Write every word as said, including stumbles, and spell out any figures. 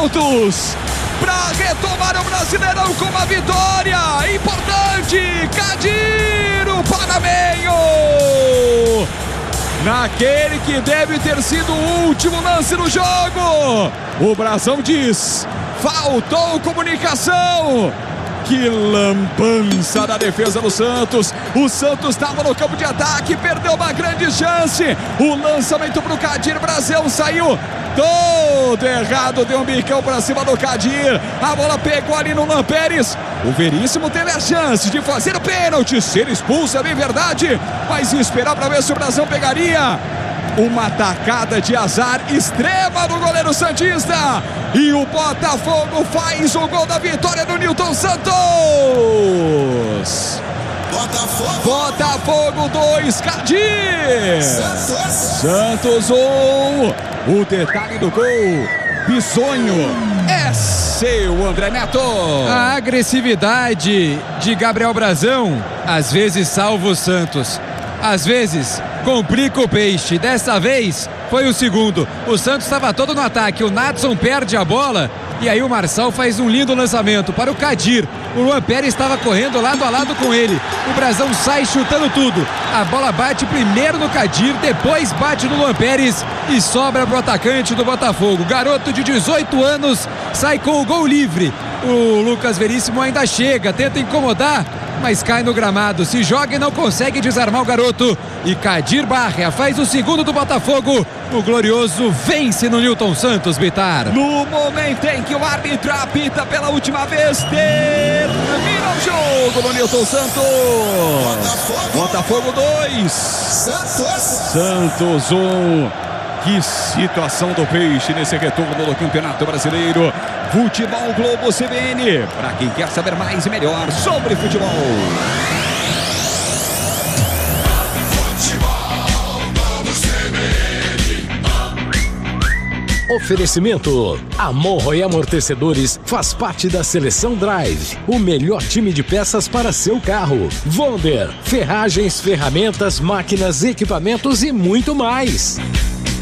minutos para retomar o Brasileirão com uma vitória importante. Kadir, o panameño, naquele que deve ter sido o último lance do jogo. O Brasão diz: faltou comunicação. Que lambança da defesa do Santos. O Santos estava no campo de ataque, perdeu uma grande chance. O lançamento para o Kadir, Brasão saiu todo errado, deu um bicão para cima do Kadir. A bola pegou ali no Luan Pérez. O Veríssimo teve a chance de fazer o pênalti, ser expulso, é bem verdade, mas ia esperar para ver se o Brasão pegaria. Uma tacada de azar extrema do goleiro santista. E o Botafogo faz o gol da vitória do Nilton Santos. Botafogo, Botafogo dois, Kadir. Santos, Santos um. O detalhe do gol, Bisonho, é seu, André Neto. A agressividade de Gabriel Brasão às vezes salva o Santos, às vezes complica o peixe. Dessa vez foi o segundo. O Santos estava todo no ataque, o Natson perde a bola e aí o Marçal faz um lindo lançamento para o Kadir. O Luan Pérez estava correndo lado a lado com ele. O Brasão sai chutando tudo. A bola bate primeiro no Kadir, depois bate no Luan Pérez e sobra para o atacante do Botafogo. Garoto de dezoito anos sai com o gol livre. O Lucas Veríssimo ainda chega, tenta incomodar, mas cai no gramado, se joga e não consegue desarmar o garoto. E Kadir Barria faz o segundo do Botafogo. O glorioso vence no Nilton Santos, Bitar. No momento em que o árbitro apita pela última vez, termina o jogo no Nilton Santos. Botafogo dois, Santos um. Que situação do Peixe nesse retorno do Campeonato Brasileiro. Futebol Globo C B N, para quem quer saber mais e melhor sobre futebol. Oferecimento: Amorro e Amortecedores faz parte da Seleção Drive, o melhor time de peças para seu carro. Wonder, ferragens, ferramentas, máquinas, equipamentos e muito mais.